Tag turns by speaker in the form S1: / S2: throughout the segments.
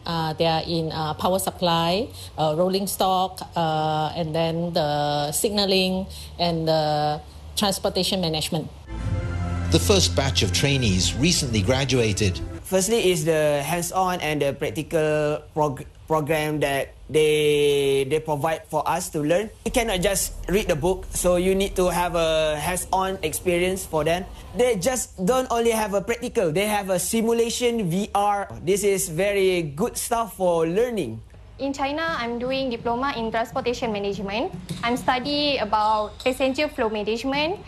S1: They are in power supply, rolling stock, and then the signaling and the transportation management.
S2: The first batch of trainees recently graduated.
S3: Firstly is the hands-on and the practical program that they provide for us to learn. You cannot just read the book, so you need to have a hands-on experience for them. They just don't only have a practical, they have a simulation VR. This is very good stuff for learning.
S4: In China, I'm doing diploma in transportation management. I'm studying about passenger flow management,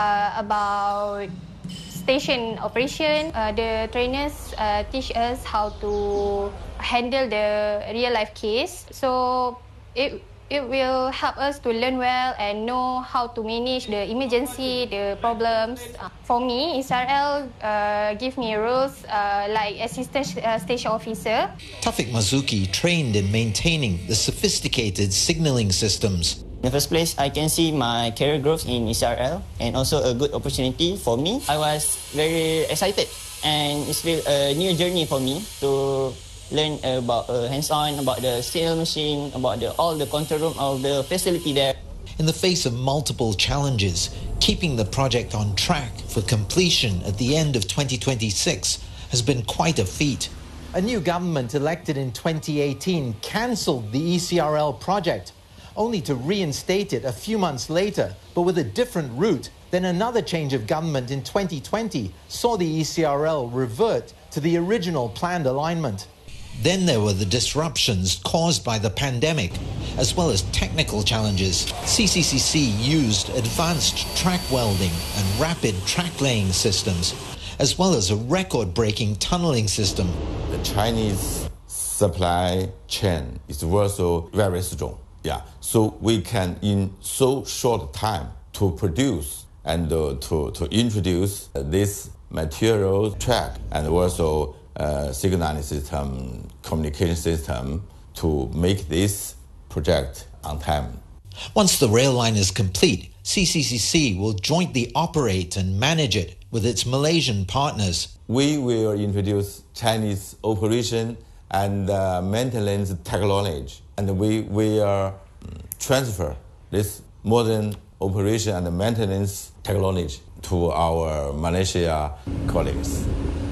S4: about station operation. The trainers teach us how to handle the real life case. So it will help us to learn well and know how to manage the emergency, the problems. For me, SRL give me roles like assistant station officer.
S2: Taufik Marzuki trained in maintaining the sophisticated signaling systems.
S5: In the first place, I can see my career growth in SRL and also a good opportunity for me. I was very excited and it's really a new journey for me to learn about hands-on, about the signal machine, about all the control room, all the facility there.
S2: In the face of multiple challenges, keeping the project on track for completion at the end of 2026 has been quite a feat. A new government elected in 2018 cancelled the ECRL project, only to reinstate it a few months later, but with a different route. Then another change of government in 2020 saw the ECRL revert to the original planned alignment. Then there were the disruptions caused by the pandemic, as well as technical challenges. CCCC used advanced track welding and rapid track laying systems, as well as a record-breaking tunneling system.
S6: The Chinese supply chain is also very strong. Yeah, so we can, in so short time, to produce and to introduce this material track and also signaling system, communication system to make this project on time.
S2: Once the rail line is complete, CCCC will jointly operate and manage it with its Malaysian partners.
S6: We will introduce Chinese operation and maintenance technology, and we will transfer this modern operation and maintenance technology to our Malaysia colleagues.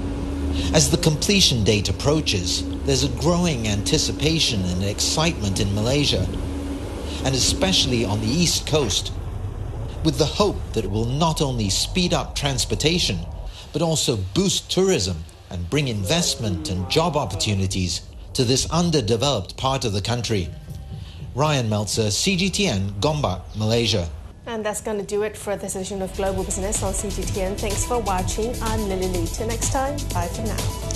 S2: As the completion date approaches, there's a growing anticipation and excitement in Malaysia, and especially on the East Coast, with the hope that it will not only speed up transportation, but also boost tourism and bring investment and job opportunities to this underdeveloped part of the country. Ryan Meltzer, CGTN, Gombak, Malaysia.
S7: And that's going to do it for this edition of Global Business on CGTN. Thanks for watching. I'm Lily Lee. Till next time, bye for now.